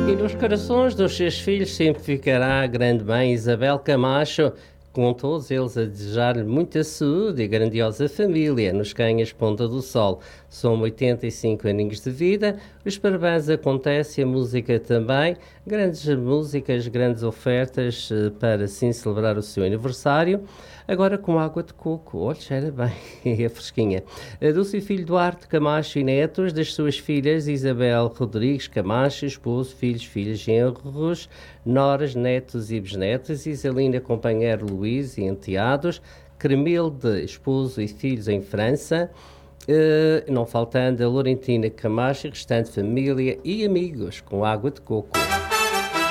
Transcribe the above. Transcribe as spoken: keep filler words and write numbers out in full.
E nos corações dos seus filhos sempre ficará a grande mãe Isabel Camacho, com todos eles a desejar-lhe muita saúde e grandiosa família nos Canhas Ponta do Sol. São oitenta e cinco aninhos de vida, os parabéns acontecem, a música também, grandes músicas, grandes ofertas para assim celebrar o seu aniversário. Agora com água de coco, olha, cheira bem, é fresquinha. Do seu filho Duarte Camacho e netos, das suas filhas Isabel Rodrigues Camacho, esposo, filhos, filhas, genros, noras, netos e bisnetos, Isalina, companheiro Luís e enteados, Cremilde, esposo e filhos em França, uh, não faltando a Laurentina Camacho e restante família e amigos com água de coco.